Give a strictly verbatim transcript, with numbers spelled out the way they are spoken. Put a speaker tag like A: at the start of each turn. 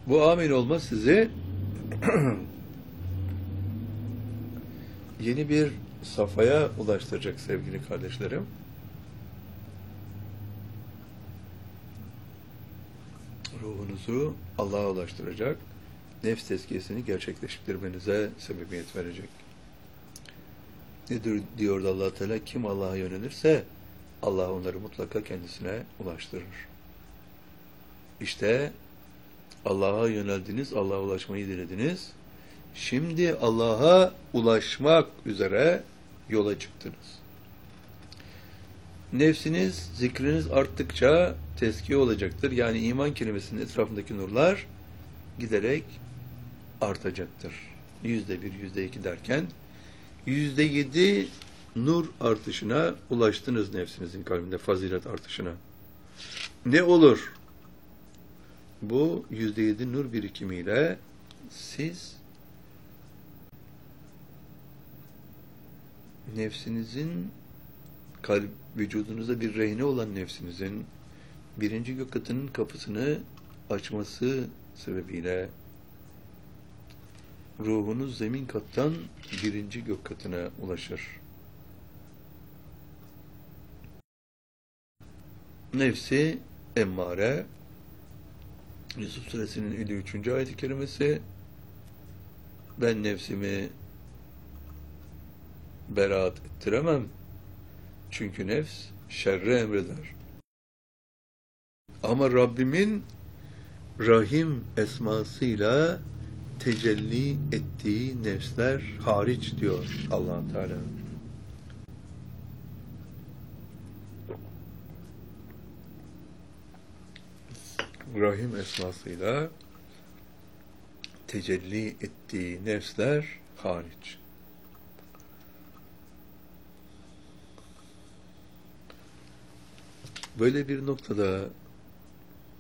A: Bu amin olma sizi yeni bir safhaya ulaştıracak sevgili kardeşlerim. Ruhunuzu Allah'a ulaştıracak, nefs tezkiyesini gerçekleştirmenize sebebiyet verecek. Nedir diyordu Allah Teala? Kim Allah'a yönelirse Allah onları mutlaka kendisine ulaştırır. İşte Allah'a yöneldiniz, Allah'a ulaşmayı dilediniz. Şimdi Allah'a ulaşmak üzere yola çıktınız. Nefsiniz, zikriniz arttıkça tezkiye olacaktır. Yani iman kelimesinin etrafındaki nurlar giderek artacaktır. Yüzde bir, yüzde iki derken yüzde yedi nur artışına ulaştınız nefsinizin kalbinde, fazilet artışına. Ne olur? Bu yüzde yedi nur birikimiyle siz nefsinizin, kalp, vücudunuzda bir rehine olan nefsinizin birinci gök katının kapısını açması sebebiyle ruhunuz zemin kattan birinci gök katına ulaşır. Nefsi emmare, Yusuf Suresinin elli üçüncü ayet-i kerimesi, ben nefsimi beraat ettiremem. Çünkü nefs şerre emreder. Ama Rabbimin Rahim esmasıyla tecelli ettiği nefsler hariç diyor Allah Teala. Rahim esmasıyla tecelli ettiği nefsler hariç. Böyle bir noktada